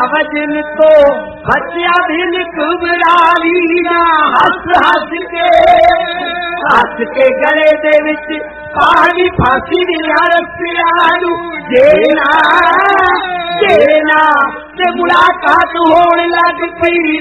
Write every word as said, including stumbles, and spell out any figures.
वजन तो बच्चा दिल घबरावी ना हस हस के हस के गले दे विच पानी फांसी दिया रस्सियां जेना जेना ते मुलाकात होण लग पई।